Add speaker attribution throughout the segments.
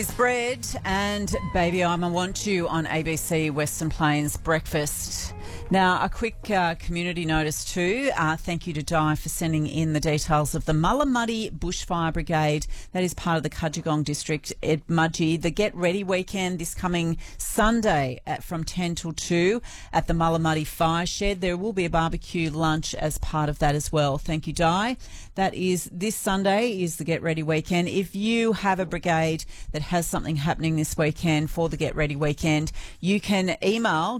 Speaker 1: It's Bread and Baby I'm a Want You on ABC Western Plains Breakfast. Now, a quick community notice too. Thank you to Di for sending in the details of the Mullamuddy Bushfire Brigade. That is part of the Cudgegong District at Mudgee. The Get Ready weekend this coming Sunday from 10 till 2 at the Mullamuddy Fire Shed. There will be a barbecue lunch as part of that as well. Thank you, Di. That is this Sunday is the Get Ready weekend. If you have a brigade that has something happening this weekend for the Get Ready weekend, you can email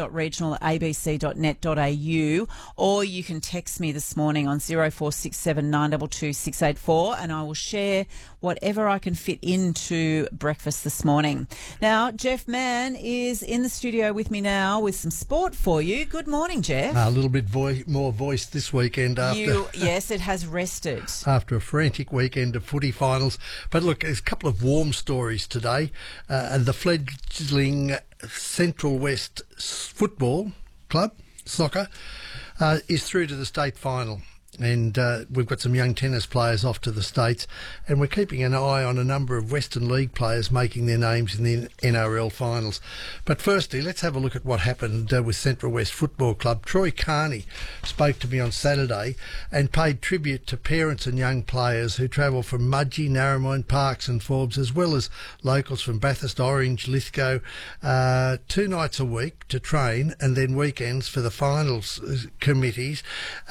Speaker 1: dubbo.regional@abc.net.au or you can text me this morning on 0467 922 684 and I will share whatever I can fit into breakfast this morning. Now, Jeff Mann is in the studio with me now with some sport for you. Good morning, Jeff.
Speaker 2: A little bit more voice this weekend after...
Speaker 1: Yes, it has rested.
Speaker 2: After a frantic weekend of footy finals. But look, there's a couple of warm stories today. And the fledgling Central West Football Club, soccer, is through to the state final. And we've got some young tennis players off to the States, and we're keeping an eye on a number of Western League players making their names in the NRL finals. But firstly, let's have a look at what happened with Central West Football Club. Troy Carney spoke to me on Saturday and paid tribute to parents and young players who travel from Mudgee, Narromine, Parkes and Forbes, as well as locals from Bathurst, Orange, Lithgow, 2 nights a week to train and then weekends for the finals committees.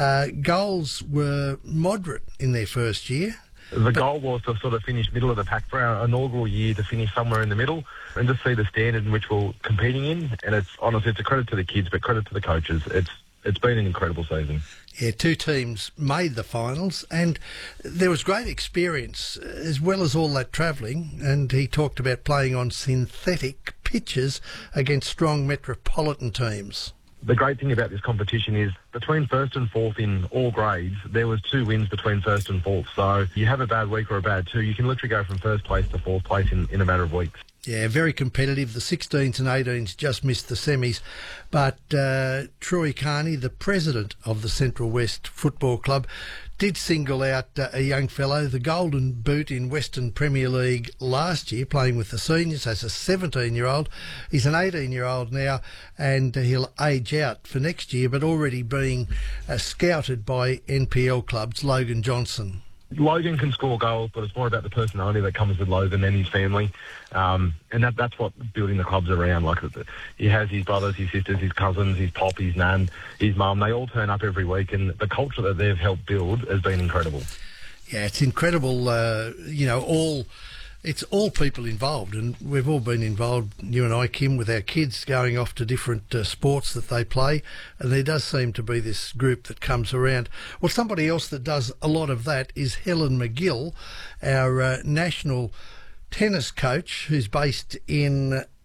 Speaker 2: Goals were moderate in their first year.
Speaker 3: The goal was to sort of finish middle of the pack for our inaugural year, to finish somewhere in the middle and just see the standard in which we're competing in. And it's honestly, it's a credit to the kids, but credit to the coaches. It's been an incredible season.
Speaker 2: Yeah, 2 teams made the finals and there was great experience as well as all that travelling, and he talked about playing on synthetic pitches against strong metropolitan teams.
Speaker 3: The great thing about this competition is between first and fourth in all grades, there was 2 wins between first and fourth. So you have a bad week or a bad 2, you can literally go from first place to fourth place in a matter of weeks. Yeah,
Speaker 2: very competitive. The 16s and 18s just missed the semis. But Troy Carney, the president of the Central West Football Club, did single out a young fellow, the Golden Boot in Western Premier League last year, playing with the seniors as a 17-year-old. He's an 18-year-old now, and he'll age out for next year, but already being scouted by NPL clubs, Logan Johnson.
Speaker 3: Logan can score goals, but it's more about the personality that comes with Logan and his family. And that's what building the club's around. Like, he has his brothers, his sisters, his cousins, his pop, his nan, his mum. They all turn up every week, and the culture that they've helped build has been incredible.
Speaker 2: Yeah, it's incredible, it's all people involved, and we've all been involved, you and I, Kim, with our kids going off to different sports that they play, and there does seem to be this group that comes around. Well, somebody else that does a lot of that is Helen McGill, our national tennis coach, who's based in